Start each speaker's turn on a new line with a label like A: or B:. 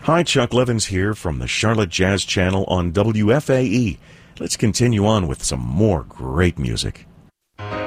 A: Hi, Chuck Levins here from the Charlotte Jazz Channel on WFAE. Let's continue on with some more great music.